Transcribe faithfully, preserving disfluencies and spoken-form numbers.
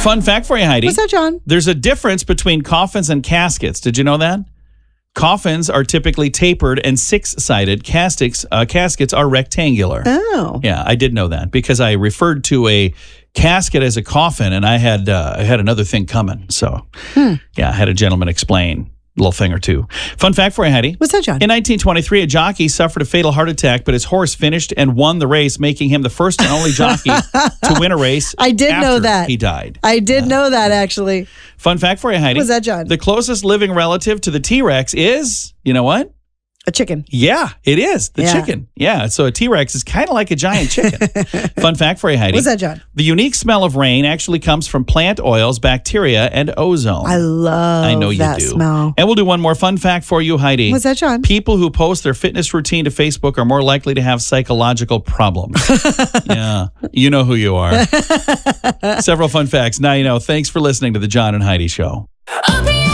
Fun fact for you, Heidi. What's that, John? There's a difference between coffins and caskets. Did you know that? Coffins are typically tapered and six-sided. Caskets, uh, caskets are rectangular. Oh. Yeah, I did know that because I referred to a casket as a coffin, and I had uh, I had another thing coming. So, Hmm. yeah, I had a gentleman explain a little thing or two. Fun fact for you, Heidi. What's that, John? In nineteen twenty-three, a jockey suffered a fatal heart attack, but his horse finished and won the race, making him the first and only jockey to win a race. I did know after that. He died. I did know that, actually. Fun fact for you, Heidi. What's that, John? The closest living relative to the T-Rex is, you know what? A chicken. Yeah, it is. The Yeah. chicken. Yeah, so a T-Rex is kind of like a giant chicken. Fun fact for you, Heidi. What's that, John? The unique smell of rain actually comes from plant oils, bacteria, and ozone. I love I know you that do. smell. And we'll do one more fun fact for you, Heidi. What's that, John? People who post their fitness routine to Facebook are more likely to have psychological problems. Yeah, you know who you are. Several fun facts. Now you know. Thanks for listening to the John and Heidi Show.